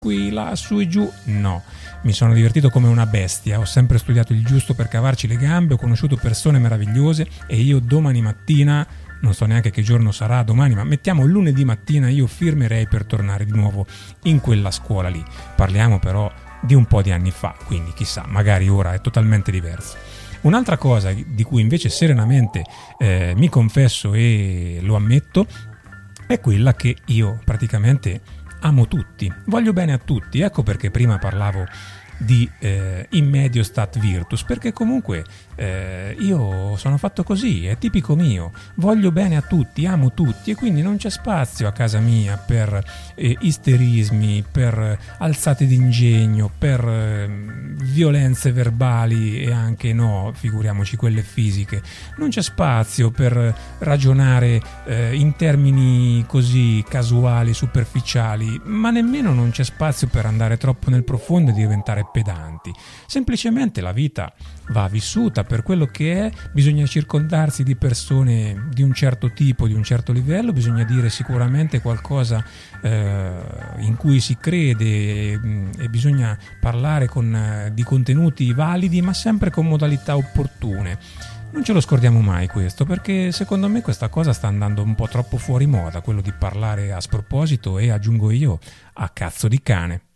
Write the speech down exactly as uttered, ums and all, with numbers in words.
qui, là, su e giù, no. Mi sono divertito come una bestia, ho sempre studiato il giusto per cavarci le gambe, ho conosciuto persone meravigliose e io domani mattina, non so neanche che giorno sarà domani, ma mettiamo lunedì mattina, io firmerei per tornare di nuovo in quella scuola lì. Parliamo però di un po' di anni fa, quindi chissà, magari ora è totalmente diverso. Un'altra cosa di cui invece serenamente eh, mi confesso e lo ammetto è quella che io praticamente amo tutti, voglio bene a tutti, ecco perché prima parlavo di eh, in medio stat virtus, perché comunque eh, io sono fatto così, è tipico mio, voglio bene a tutti, amo tutti e quindi non c'è spazio a casa mia per eh, isterismi, per alzate d'ingegno, per eh, violenze verbali e anche no, figuriamoci quelle fisiche, non c'è spazio per ragionare eh, in termini così casuali, superficiali, ma nemmeno non c'è spazio per andare troppo nel profondo e diventare pedanti. Semplicemente la vita va vissuta per quello che è, bisogna circondarsi di persone di un certo tipo, di un certo livello, bisogna dire sicuramente qualcosa eh, in cui si crede e, e bisogna parlare con, eh, di contenuti validi, ma sempre con modalità opportune. Non ce lo scordiamo mai questo, perché secondo me questa cosa sta andando un po' troppo fuori moda, quello di parlare a sproposito e, aggiungo io, a cazzo di cane.